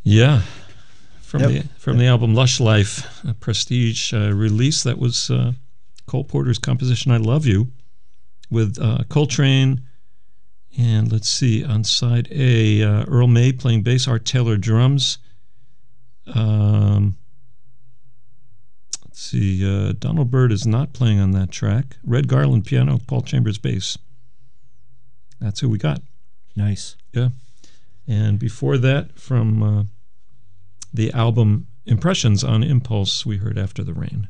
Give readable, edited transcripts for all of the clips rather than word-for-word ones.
Yeah, from the album Lush Life, a Prestige release. That was Cole Porter's composition "I Love You" with Coltrane, and let's see, on side A, Earl May playing bass, Art Taylor drums. Let's see, Donald Byrd is not playing on that track. Red Garland piano, Paul Chambers bass. That's who we got. Nice. Yeah. And before that, from the album Impressions on Impulse, we heard After the Rain.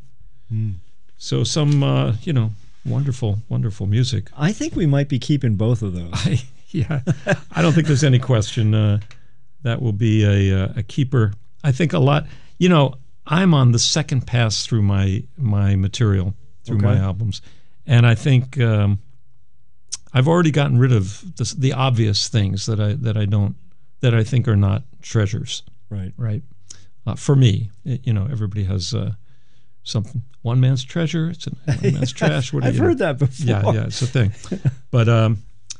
So some, wonderful, wonderful music. I think we might be keeping both of those. I don't think there's any question that will be a keeper. I think a lot, I'm on the second pass through my material, through my albums. And I think I've already gotten rid of the obvious things that I think are not treasures. Right. For me, everybody has something. One man's treasure, it's another man's trash. I've heard that before. Yeah, it's a thing. But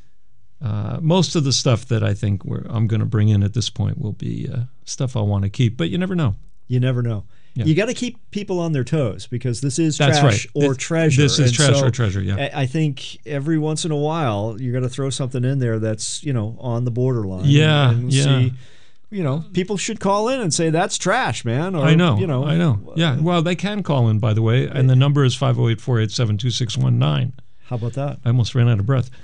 most of the stuff that I think I'm going to bring in at this point will be stuff I want to keep. But you never know. You never know. Yeah. You got to keep people on their toes because this is trash or treasure. This is trash or treasure, yeah. I think every once in a while you got to throw something in there that's, on the borderline. Yeah, and see, people should call in and say that's trash, man. Or, I know. Yeah, well, they can call in, by the way, and the number is 508-487-2619. How about that? I almost ran out of breath.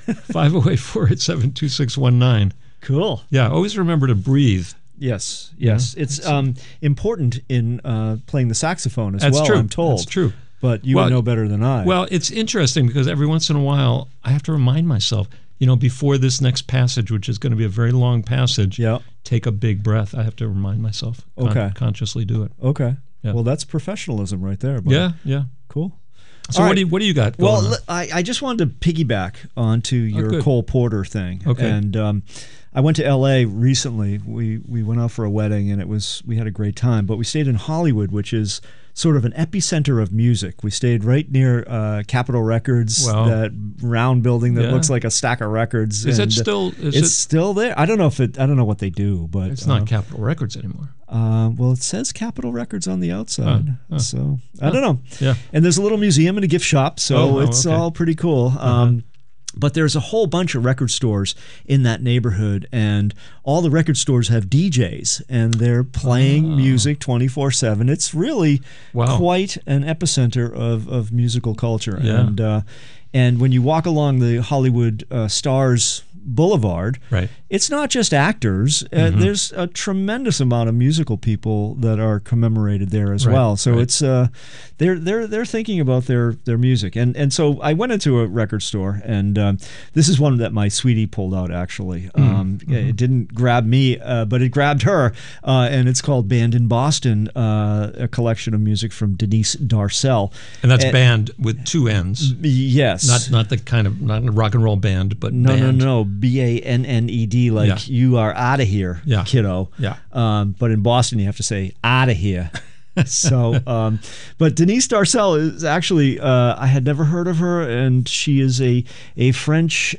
508-487-2619. Cool. Yeah, always remember to breathe. Yes. It's important in playing the saxophone as well, true. I'm told. That's true. But you would know better than I. Well, it's interesting because every once in a while I have to remind myself, before this next passage, which is going to be a very long passage, take a big breath. I have to remind myself. Consciously do it. Okay. Yeah. Well, that's professionalism right there. Buddy. Yeah. Cool. So what do you got going on? I just wanted to piggyback onto your Cole Porter thing. Okay. And I went to L.A. recently. We went out for a wedding, and we had a great time. But we stayed in Hollywood, which is sort of an epicenter of music. We stayed right near Capitol Records, that round building that looks like a stack of records. Is it still? It's still there. I don't know what they do, but it's not Capitol Records anymore. Well, it says Capitol Records on the outside, so I don't know. Yeah, and there's a little museum and a gift shop, so it's all pretty cool. But there's a whole bunch of record stores in that neighborhood, and all the record stores have DJs, and they're playing music 24/7. It's really quite an epicenter of musical culture. Yeah. And when you walk along the Hollywood Stars Boulevard, it's not just actors. There's a tremendous amount of musical people that are commemorated there as well. So it's they're thinking about their music. And so I went into a record store, and this is one that my sweetie pulled out actually. It didn't grab me, but it grabbed her, and it's called Band in Boston, a collection of music from Denise Darcell. And that's band with two N's. Yes. Not the kind of, not a rock and roll band, but band. No. BANNED, like you are out of here, kiddo. Yeah. But in Boston, you have to say out of here. So, but Denise Darcell is actually, I had never heard of her, and she is a French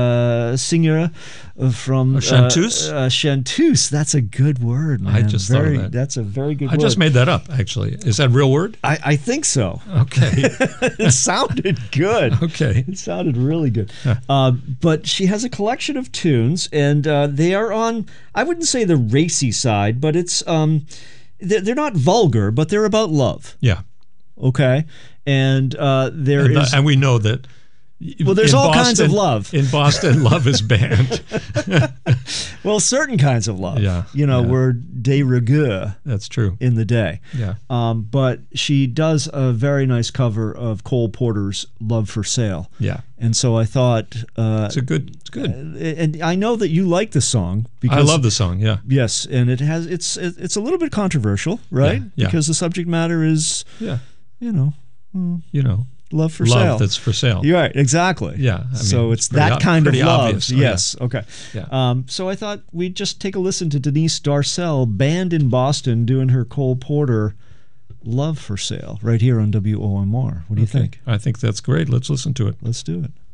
singer from chanteuse. Chanteuse. That's a good word, man. I just thought of that. That's a very good word. I just made that up, actually. Is that a real word? I think so. Okay. It sounded good. Okay. It sounded really good. But she has a collection of tunes, and they are on, I wouldn't say the racy side, but it's they're not vulgar, but they're about love. Yeah. Okay. And and we know that. Well, there's all kinds of love. In Boston, love is banned. Well, certain kinds of love. Yeah. Were de rigueur. That's true. In the day. Yeah. But she does a very nice cover of Cole Porter's Love for Sale. Yeah. And so I thought it's good. And I know that you like the song because I love the song, yeah. Yes, and it's a little bit controversial, right? Yeah. Because the subject matter is love for sale. Love that's for sale. You're right, exactly. Yeah. So it's that kind of love. Obvious. Yes. Yeah. Okay. Yeah. So I thought we'd just take a listen to Denise Darcell, Band in Boston, doing her Cole Porter Love for Sale right here on WOMR. What do you think? I think that's great. Let's listen to it. Let's do it.